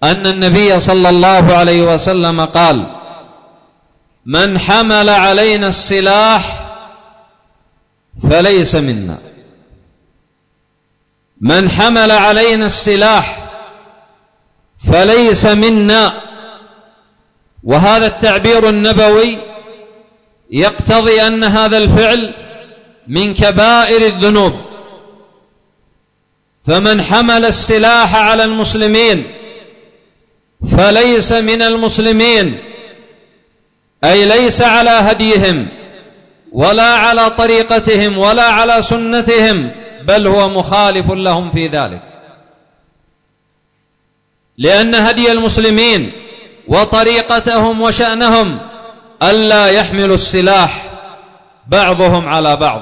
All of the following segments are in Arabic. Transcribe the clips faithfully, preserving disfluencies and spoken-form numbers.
أن النبي صلى الله عليه وسلم قال: من حمل علينا السلاح فليس منا. من حمل علينا السلاح فليس منا. وهذا التعبير النبوي يقتضي أن هذا الفعل من كبائر الذنوب، فمن حمل السلاح على المسلمين فليس من المسلمين، أي ليس على هديهم ولا على طريقتهم ولا على سنتهم، بل هو مخالف لهم في ذلك، لأن هدي المسلمين وطريقتهم وشأنهم ألا يحملوا السلاح بعضهم على بعض.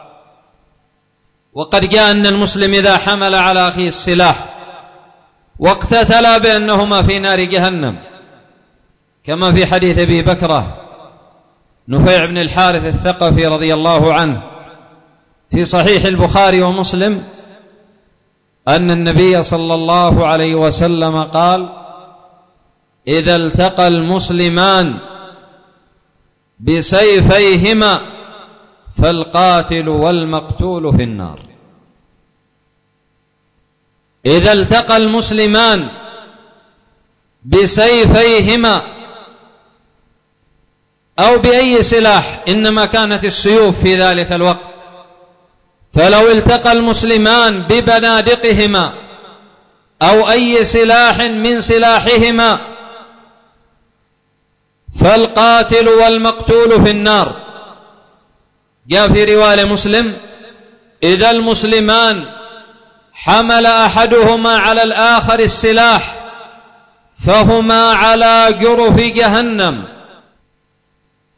وقد جاء أن المسلم إذا حمل على أخيه السلاح واقتتلا بأنهما في نار جهنم، كما في حديث أبي بكرة نفيع بن الحارث الثقفي رضي الله عنه في صحيح البخاري ومسلم أن النبي صلى الله عليه وسلم قال: إذا التقى المسلمان بسيفيهما فالقاتل والمقتول في النار. إذا التقى المسلمان بسيفيهما أو بأي سلاح، إنما كانت السيوف في ذلك الوقت، فلو التقى المسلمان ببنادقهما أو أي سلاح من سلاحهما فالقاتل والمقتول في النار. جاء في رواية مسلم: إذا المسلمان حمل أحدهما على الآخر السلاح فهما على جرف جهنم